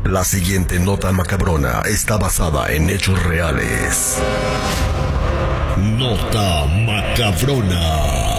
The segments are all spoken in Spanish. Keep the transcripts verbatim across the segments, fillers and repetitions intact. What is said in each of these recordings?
La siguiente nota macabrona está basada en hechos reales. Nota macabrona.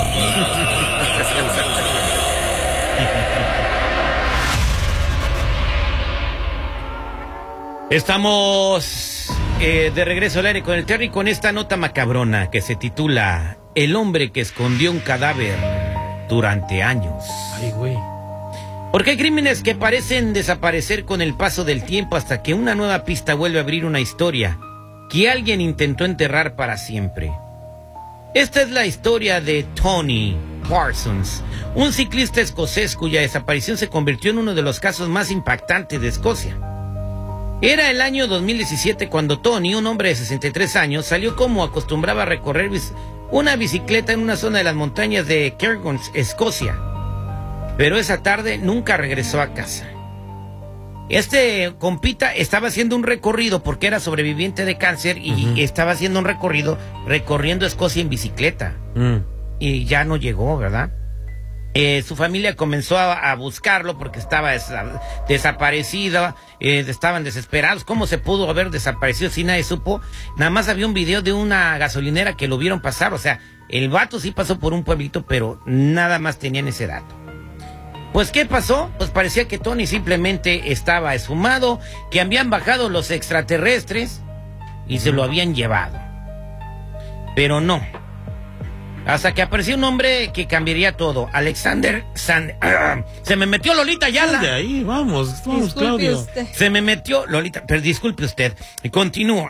Estamos eh, de regreso al aire con el Terry con esta nota macabrona que se titula El hombre que escondió un cadáver durante años. Ay, güey. Porque hay crímenes que parecen desaparecer con el paso del tiempo hasta que una nueva pista vuelve a abrir una historia que alguien intentó enterrar para siempre. Esta es la historia de Tony Parsons, un ciclista escocés cuya desaparición se convirtió en uno de los casos más impactantes de Escocia. Era el año dos mil diecisiete cuando Tony, un hombre de sesenta y tres años, salió como acostumbraba a recorrer una bicicleta en una zona de las montañas de Cairns, Escocia. Pero esa tarde nunca regresó a casa. Este compita estaba haciendo un recorrido porque era sobreviviente de cáncer y uh-huh. estaba haciendo un recorrido recorriendo Escocia en bicicleta. Uh. Y ya no llegó, ¿verdad? Eh, su familia comenzó a, a buscarlo porque estaba des desaparecido, eh, estaban desesperados. ¿Cómo se pudo haber desaparecido si nadie supo? Nada más había un video de una gasolinera que lo vieron pasar, o sea, el vato sí pasó por un pueblito, pero nada más tenían ese dato. Pues, ¿qué pasó? Pues parecía que Tony simplemente estaba esfumado, que habían bajado los extraterrestres y se lo habían llevado. Pero no. Hasta que apareció un hombre que cambiaría todo. Alexander Sand... Se me metió Lolita Ayala. De ahí, vamos, vamos, Claudio. Usted. Se me metió Lolita, pero disculpe usted. Continúo.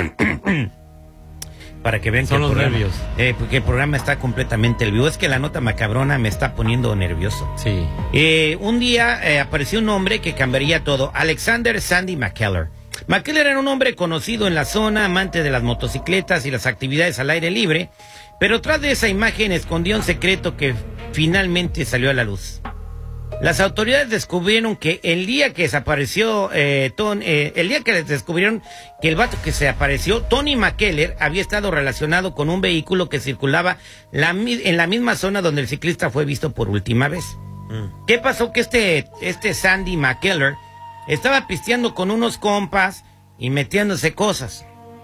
Para que vean Son que, los el programa, nervios. Eh, porque el programa está completamente el vivo. Es que la nota macabrona me está poniendo nervioso. Sí. Eh, un día eh, apareció un hombre que cambiaría todo. Alexander Sandy McKellar. McKellar era un hombre conocido en la zona, amante de las motocicletas y las actividades al aire libre. Pero tras de esa imagen escondió un secreto que finalmente salió a la luz. Las autoridades descubrieron que el día que desapareció, eh, Ton, eh, el día que les descubrieron que el vato que se apareció, Tony McKellar, había estado relacionado con un vehículo que circulaba la, en la misma zona donde el ciclista fue visto por última vez. Mm. ¿Qué pasó? Que este, este Sandy McKellar estaba pisteando con unos compas y metiéndose cosas.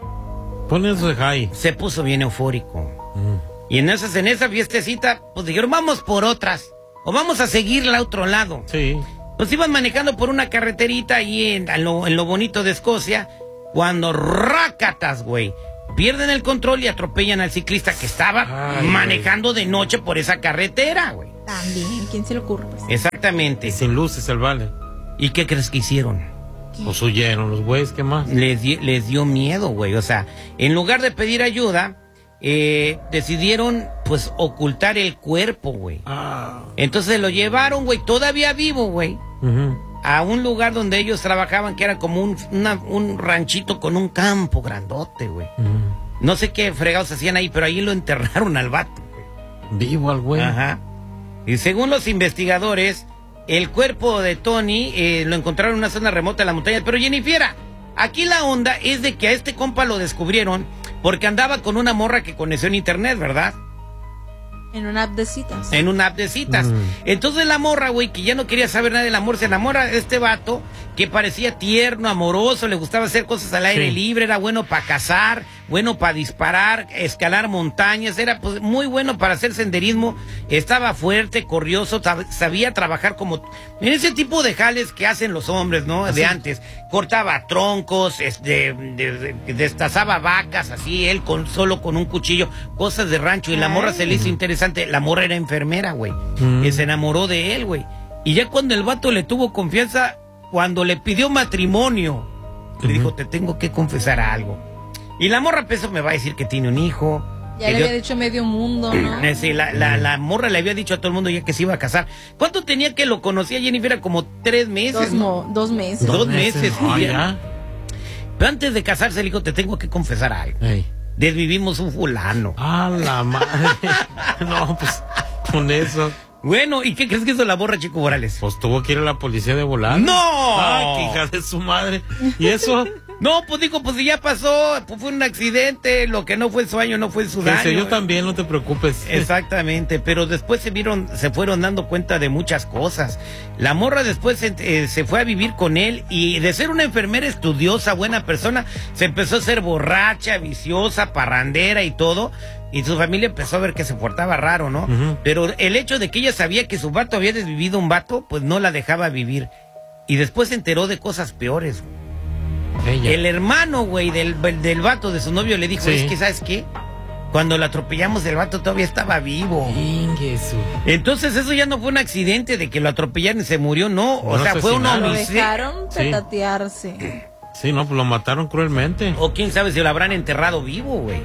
Pon eso de high. Se puso bien eufórico. Mm. Y en, esas, en esa fiestecita, pues dijeron, vamos por otras. O vamos a seguirla a otro lado. Sí. Pues iban manejando por una carreterita ahí en, en, lo, en lo bonito de Escocia, cuando rácatas, güey, pierden el control y atropellan al ciclista que estaba Ay, manejando güey. de noche por esa carretera, güey. También, ¿quién se le ocurre? Pues? Exactamente. Y sin luces el vale. ¿Y qué crees que hicieron? ¿Qué? Pues huyeron los güeyes, ¿qué más? Les, di, les dio miedo, güey. O sea, en lugar de pedir ayuda... Eh, decidieron pues ocultar el cuerpo, güey. Ah. Entonces lo llevaron, güey, todavía vivo, güey, uh-huh. a un lugar donde ellos trabajaban, que era como un, una, un ranchito con un campo grandote, güey. Uh-huh. No sé qué fregados hacían ahí, pero ahí lo enterraron al vato, güey. Vivo al güey. Ajá. Y según los investigadores, el cuerpo de Tony eh, lo encontraron en una zona remota de la montaña. Pero Jennifer, aquí la onda es de que a este compa lo descubrieron porque andaba con una morra que conoció en internet, ¿verdad? En una app de citas. En una app de citas. Mm. Entonces la morra, güey, que ya no quería saber nada del amor, se enamora de este vato que parecía tierno, amoroso, le gustaba hacer cosas al aire sí. libre, era bueno para cazar, bueno para disparar, escalar montañas, era pues muy bueno para hacer senderismo, estaba fuerte, corrioso, sabía trabajar como en ese tipo de jales que hacen los hombres, ¿no? Así. De antes, cortaba troncos, este, de, de, destazaba vacas, así, él con solo con un cuchillo, cosas de rancho, y la morra se le hizo interesante, la morra era enfermera, güey, mm. y se enamoró de él, güey, y ya cuando el vato le tuvo confianza, cuando le pidió matrimonio, uh-huh. le dijo, te tengo que confesar algo. Y la morra, pues, me va a decir que tiene un hijo. Ya le dio... había dicho a medio mundo, ¿no? Sí, la, la, la morra le había dicho a todo el mundo ya que se iba a casar. ¿Cuánto tenía que lo conocía Jennifer? Era como tres meses, dos, ¿no? no, dos meses. Dos, dos meses, meses oh, ya. Pero antes de casarse le dijo, te tengo que confesar algo. Hey. Desvivimos un fulano. ¡Ah, la madre! No, pues, con eso... Bueno, ¿y qué crees que hizo la morra, Chico Morales? Pues tuvo que ir a la policía de volar. ¡No! ¡Ay, qué hija de su madre! ¿Y eso? No, pues digo, pues ya pasó, pues fue un accidente, lo que no fue su año no fue su daño. Yo también, no te preocupes. Exactamente, pero después se vieron, se fueron dando cuenta de muchas cosas. La morra después eh, se fue a vivir con él y de ser una enfermera estudiosa, buena persona, se empezó a ser borracha, viciosa, parrandera y todo. Y su familia empezó a ver que se portaba raro, ¿no? Uh-huh. Pero el hecho de que ella sabía que su vato había desvivido un vato, pues no la dejaba vivir. Y después se enteró de cosas peores. Ella. El hermano, güey, del, del vato de su novio le dijo, sí. Es que, ¿sabes qué? Cuando lo atropellamos, el vato todavía estaba vivo. Ingesu. Entonces eso ya no fue un accidente de que lo atropellaron y se murió, no. O no sea, fue un homicidio. Lo dejaron petatearse. Sí. sí, no, pues lo mataron cruelmente. O quién sabe si lo habrán enterrado vivo, güey.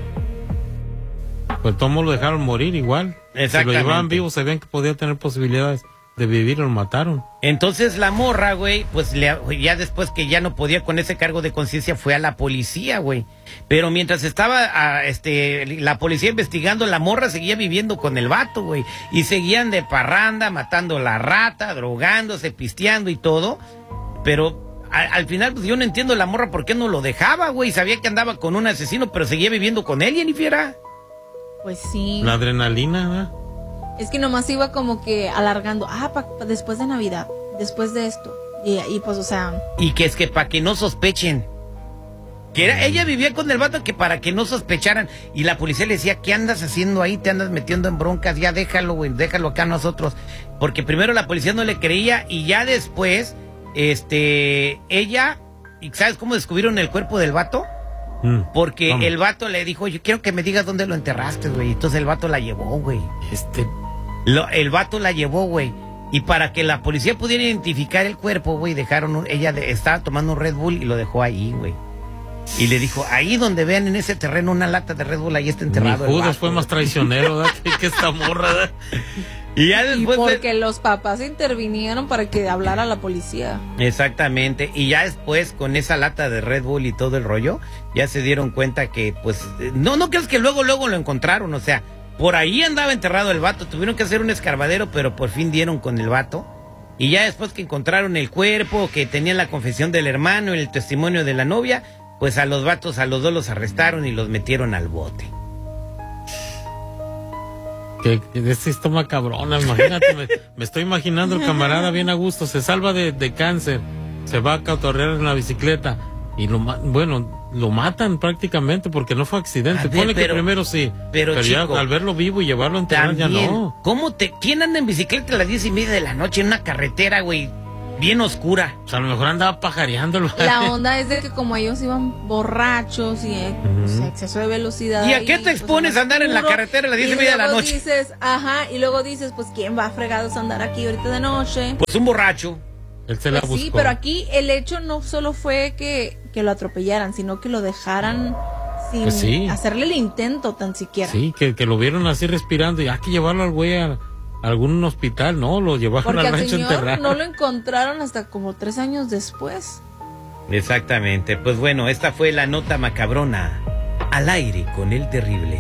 Pues todos lo dejaron morir igual. Exactamente. Si lo llevaban vivo, sabían que podía tener posibilidades de vivir, lo mataron. Entonces la morra, güey, pues le, ya después que ya no podía con ese cargo de conciencia, fue a la policía, güey. Pero mientras estaba a, este, la policía investigando, la morra seguía viviendo con el vato, güey. Y seguían de parranda, matando la rata, drogándose, pisteando y todo. Pero a, al final, pues yo no entiendo la morra por qué no lo dejaba, güey. Sabía que andaba con un asesino, pero seguía viviendo con él, Jennifer. Pues sí. La adrenalina, ¿verdad? Es que nomás iba como que alargando. Ah, pa, pa, después de Navidad, después de esto. Y, y pues, o sea... Y que es que para que no sospechen. Que era, ella vivía con el vato que para que no sospecharan. Y la policía le decía, ¿qué andas haciendo ahí? Te andas metiendo en broncas. Ya déjalo, güey, déjalo acá a nosotros. Porque primero la policía no le creía y ya después, este, ella... ¿Y sabes cómo descubrieron el cuerpo del vato? Porque ¿Cómo? El vato le dijo, yo quiero que me digas dónde lo enterraste, güey. Entonces el vato la llevó, güey. Este... Lo, el vato la llevó, güey. Y para que la policía pudiera identificar el cuerpo, güey, dejaron... Un, ella de, estaba tomando un Red Bull y lo dejó ahí, güey. Y le dijo, ahí donde vean en ese terreno una lata de Red Bull, ahí está enterrado. Mi Judas fue más traicionero, ¿verdad? que, que esta morra, ¿verdad? Y ya después... Y porque de... los papás intervinieron para que hablara la policía. Exactamente. Y ya después, con esa lata de Red Bull y todo el rollo, ya se dieron cuenta que, pues... No, no crees que luego, luego lo encontraron, o sea... Por ahí andaba enterrado el vato, tuvieron que hacer un escarbadero, pero por fin dieron con el vato. Y ya después que encontraron el cuerpo, que tenían la confesión del hermano y el testimonio de la novia, pues a los vatos, a los dos los arrestaron y los metieron al bote. Que, que este estómago cabrona, imagínate, me, me estoy imaginando el camarada bien a gusto, se salva de, de cáncer, se va a cautorrear en la bicicleta y lo bueno... Lo matan prácticamente porque no fue accidente. Ver, Pone pero, que primero sí, pero, pero chico, ya al verlo vivo y llevarlo a enterrar ya no. ¿Cómo te, ¿Quién anda en bicicleta a las diez y media de la noche en una carretera, güey, bien oscura? O sea, a lo mejor andaba pajareándolo. La onda es de que como ellos iban borrachos y uh-huh. o sea, exceso de velocidad. ¿Y a qué te expones pues, a andar en la carretera a las diez y media de la noche? Dices, ajá, y luego dices, pues ¿quién va a fregados a andar aquí ahorita de noche? Pues un borracho. Él se la pues buscó. Sí, pero aquí el hecho no solo fue que, que lo atropellaran, sino que lo dejaran sin pues sí. hacerle el intento tan siquiera. Sí, que, que lo vieron así respirando y hay que llevarlo al güey a, a algún hospital, ¿no? Lo llevaron Porque al rancho enterrado. No lo encontraron hasta como tres años después. Exactamente. Pues bueno, esta fue la nota macabrona. Al aire con el terrible.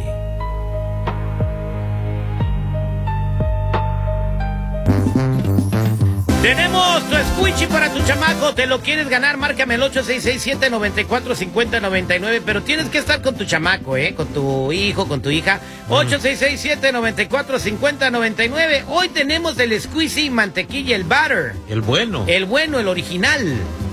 Tenemos tu squishy para tu chamaco. ¿Te lo quieres ganar? Márcame el ocho seis seis, siete nueve cuatro, cinco cero nueve nueve. Pero tienes que estar con tu chamaco, ¿eh? Con tu hijo, con tu hija. ocho seis seis, siete nueve cuatro, cinco cero nueve nueve. Hoy tenemos el squishy mantequilla, el butter. El bueno. El bueno, el original.